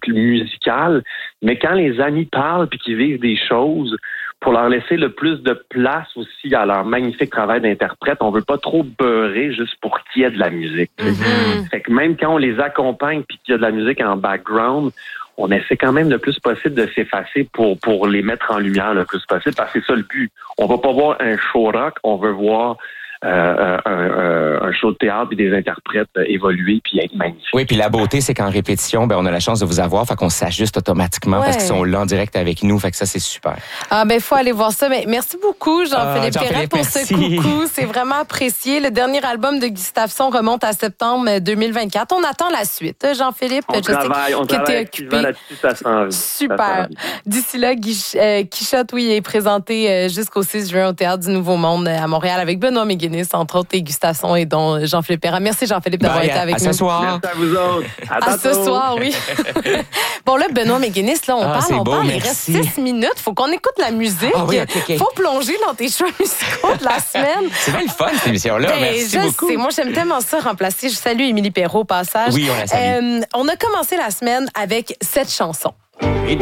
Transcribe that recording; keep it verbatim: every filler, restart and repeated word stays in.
musicale, mais quand les amis parlent puis qu'ils vivent des choses, pour leur laisser le plus de place aussi à leur magnifique travail d'interprète, on veut pas trop beurrer juste pour qu'il y ait de la musique. Mm-hmm. Fait que même quand on les accompagne puis qu'il y a de la musique en background, on essaie quand même le plus possible de s'effacer pour pour les mettre en lumière le plus possible, parce que c'est ça le but. On va pas voir un show rock, on veut voir Euh, un, un, un show de théâtre et des interprètes euh, évoluer puis être magnifiques. Oui, puis la beauté, c'est qu'en répétition, ben on a la chance de vous avoir, fait qu'on s'ajuste automatiquement ouais. parce qu'ils sont là en direct avec nous, fait que ça, c'est super. Ah ben, il faut aller voir ça. Mais merci beaucoup, Jean-Philippe ah, Perrin, pour merci. ce coucou. C'est vraiment apprécié. Le dernier album de Gustafson remonte à septembre deux mille vingt-quatre. On attend la suite, Jean-Philippe. On Je travaille, sais on que travaille t'es occupé. là-dessus, ça s'en vient. Super. D'ici là, Guich- euh, Quichotte, oui, est présenté euh, jusqu'au six juin au Théâtre du Nouveau Monde euh, à Montréal avec Benoît Méguinis, entre autres, et Gustafson et dont Jean-Philippe Perrin. Merci, Jean-Philippe, d'avoir Bye, été avec à nous. ce soir. Merci à vous autres. À, À ce soir, oui. Bon, là, Benoît Méguinis, là, on Ah, parle, c'est on beau, parle. merci. Il reste six minutes. Faut qu'on écoute la musique. Ah oui, ok, ok. Faut plonger dans tes choix musicaux de la semaine. C'est bien le fun, cette émission-là. Ben, Merci je beaucoup. sais, moi, j'aime tellement ça remplacer. Je salue Émilie Perrault au passage. Oui, on la salue. Euh, on a commencé la semaine avec cette chanson. Et